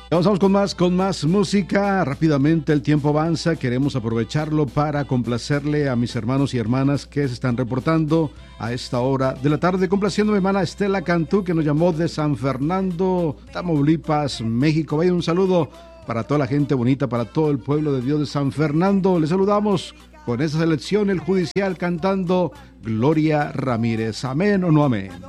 Avanzamos con más música. Rápidamente el tiempo avanza. Queremos aprovecharlo para complacerle a mis hermanos y hermanas que se están reportando a esta hora de la tarde. Complaciendo a mi hermana Estela Cantú, que nos llamó de San Fernando, Tamaulipas, México. Vaya un saludo para toda la gente bonita, para todo el pueblo de Dios de San Fernando. Les saludamos con esa selección, el judicial cantando Gloria Ramírez. Amén o no amén.